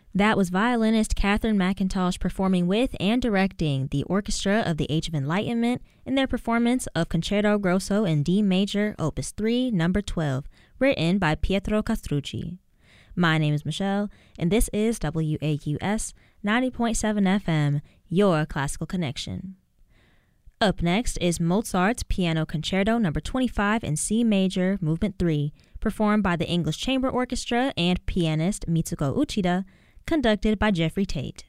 That was violinist Catherine McIntosh performing with and directing the Orchestra of the Age of Enlightenment in their performance of Concerto Grosso in D Major, Opus 3, Number 12, written by Pietro Castrucci. My name is Michelle, and this is WAUS 90.7 FM, your classical connection. Up next is Mozart's Piano Concerto No. 25 in C Major, Movement 3, performed by the English Chamber Orchestra and pianist Mitsuko Uchida, conducted by Jeffrey Tate.